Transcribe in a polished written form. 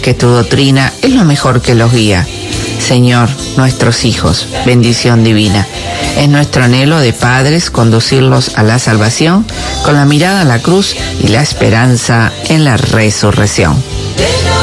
que tu doctrina es lo mejor que los guía. Señor, nuestros hijos, bendición divina. Es nuestro anhelo de padres conducirlos a la salvación con la mirada a la cruz y la esperanza en la resurrección.